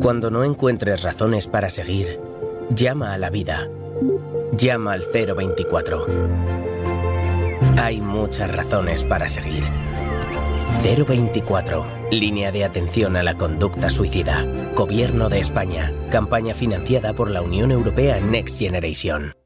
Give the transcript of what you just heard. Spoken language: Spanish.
Cuando no encuentres razones para seguir, llama a la vida. Llama al 024. Hay muchas razones para seguir. 024. Línea de atención a la conducta suicida. Gobierno de España. Campaña financiada por la Unión Europea Next Generation.